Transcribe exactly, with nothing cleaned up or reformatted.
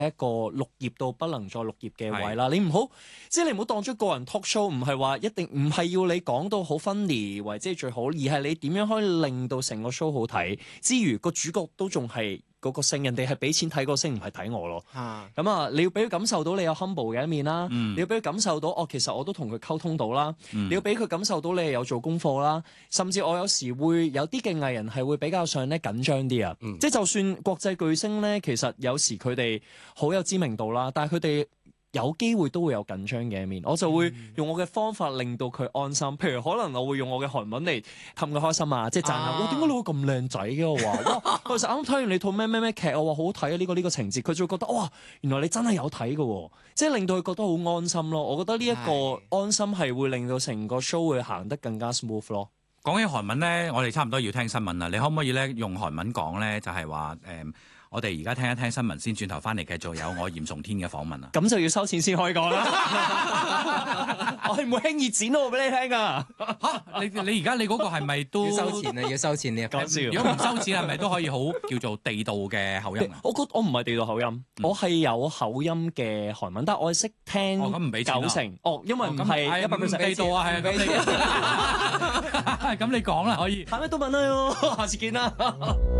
一個綠葉到不能再綠葉嘅位啦。你唔好即係你唔好當咗個人 talk show，唔係話一定唔係要你講到好 funny 或者係最好，而係你點樣可以令到成個 show 好睇之餘，個主角都仲係嗰個星，人哋係俾錢睇個星，唔係睇我咯。咁啊，你要俾佢感受到你有 humble 嘅一面啦，嗯、你要俾佢感受到哦，其實我都同佢溝通到啦。嗯、你要俾佢感受到你係有做功課啦，甚至我有時會有啲嘅藝人係會比較上咧緊張啲啊。嗯、即係就算國際巨星咧，其實有時佢哋好有知名度啦，但係佢哋有機會都會有緊張嘅一面，我就會用我嘅方法令到佢安心。譬如可能我會用我嘅韓文嚟氹佢開心啊，即係讚下，哇點解你會咁靚仔嘅？我話哇，其實啱啱睇完你套咩咩咩劇，我話好好睇啊！呢個呢個情節，佢就會覺得哇，原來你真係有睇嘅，即係令到佢覺得好安心咯。我覺得呢一個安心係會令到成個 show 會行得更加 smooth 咯。 講起韓文咧，我哋差唔多要聽新聞啦。你可唔可以咧用韓文講咧？就係話誒。我哋而家聽一聽新聞先，轉頭翻嚟繼續有我嚴崇天嘅訪問啊！ 咁就要收錢先可以講啦，我係唔會輕易剪到俾你聽噶。 嚇！你你而家你嗰個係咪都要收錢啊？要收錢呢？ 講笑。 如果唔收錢係咪都可以好叫做地道嘅口音啊？ 我覺我唔係地道口音，嗯、我係有口音嘅韓文，但係我係識聽哦，咁唔俾錢九成。哦，因為唔係一百 percent 地道啊，係啊，咁你咁你講啦，可以。 下咩都問啦，下次見啦。